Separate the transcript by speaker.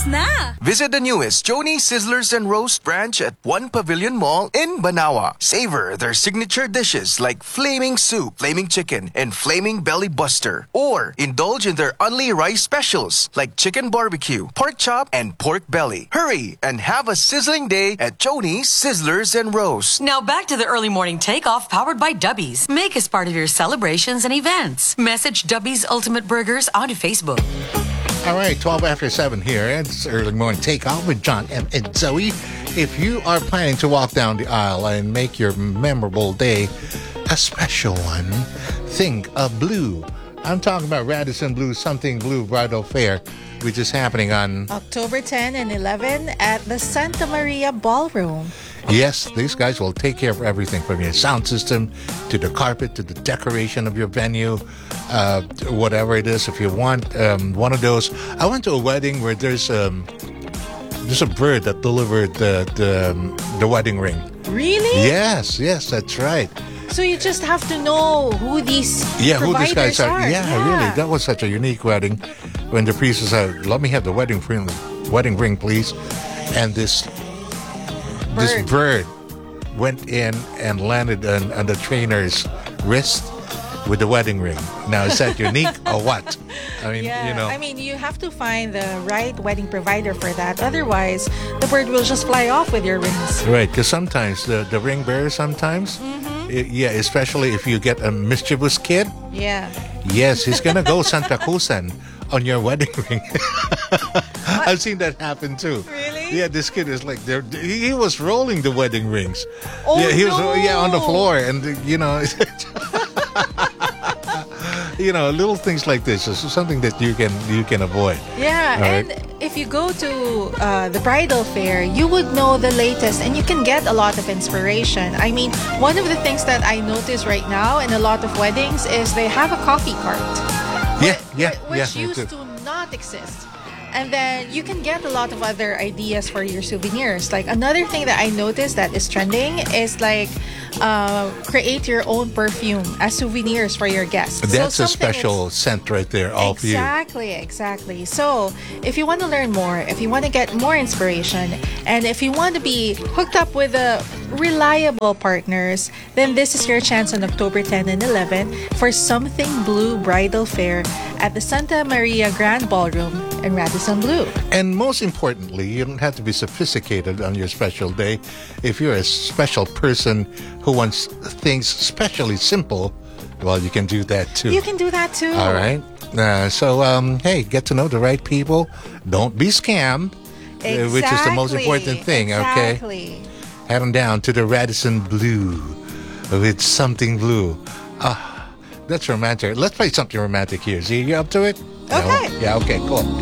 Speaker 1: Christmas na!
Speaker 2: Visit the newest Joni Sizzlers and Roast branch at One Pavilion Mall in Banawa. Savor their signature dishes like Flaming Soup, Flaming Chicken, and Flaming Belly Buster. Or indulge in their Only Rice specials like Chicken Barbecue, Pork Chop, and Pork Belly. Hurry and have a sizzling day at Joni Sizzlers and Roast.
Speaker 3: Now back to the early morning takeoff powered by Dubbies. Make us part of your celebrations and events. Message Dubbies Ultimate Burgers on Facebook.
Speaker 4: All right, 12 after 7 here. It's early morning takeoff with John M. and Zoe. If you are planning to walk down the aisle and make your memorable day a special one, think of blue. I'm talking about Radisson Blu Something Blue Bridal Fair, which is happening on
Speaker 5: October 10 and 11 at the Santa Maria Ballroom.
Speaker 4: Yes, these guys will take care of everything from your sound system to the carpet to the decoration of your venue, whatever it is. If you want one of those, I went to a wedding where there's a bird that delivered the wedding ring.
Speaker 5: Really?
Speaker 4: Yes, that's right.
Speaker 5: So you just have to know who these
Speaker 4: guys are.
Speaker 5: Yeah,
Speaker 4: Really, that was such a unique wedding. When the priest said, "Let me have the wedding ring, please," and this bird went in and landed on the trainer's wrist with the wedding ring. Now, is that unique or what? I mean,
Speaker 5: I mean, you have to find the right wedding provider for that. Otherwise, the bird will just fly off with your rings.
Speaker 4: Right, because sometimes the ring bearer especially if you get a mischievous kid.
Speaker 5: Yeah.
Speaker 4: Yes, he's going to go Santa Cruzan on your wedding ring. I've seen that happen too.
Speaker 5: Really?
Speaker 4: Yeah, this kid is like, he was rolling the wedding rings.
Speaker 5: Oh,
Speaker 4: yeah, he was
Speaker 5: no.
Speaker 4: on the floor, and little things like this is something that you can avoid.
Speaker 5: Yeah,
Speaker 4: right?
Speaker 5: and if you go to the bridal fair, you would know the latest, and you can get a lot of inspiration. I mean, one of the things that I notice right now in a lot of weddings is they have a coffee cart. Which used to not exist. And then you can get a lot of other ideas for your souvenirs. Like another thing that I noticed that is trending is like create your own perfume as souvenirs for your guests.
Speaker 4: That's a special scent right there, all for you.
Speaker 5: Exactly. So if you want to learn more, if you want to get more inspiration, and if you want to be hooked up with reliable partners, then this is your chance on October 10 and 11 for Something Blue Bridal Fair at the Santa Maria Grand Ballroom in Radisson Blu.
Speaker 4: And most importantly, you don't have to be sophisticated on your special day. If you're a special person who wants things specially simple, well, you can do that too.
Speaker 5: You can do that too.
Speaker 4: All right. Hey, get to know the right people. Don't be scammed, which is the most important thing,
Speaker 5: exactly.
Speaker 4: Okay? Head on down to the Radisson Blu with Something Blue. That's romantic. Let's play something romantic here. Z, you up to it?
Speaker 5: Okay.
Speaker 4: No? Yeah, okay, cool.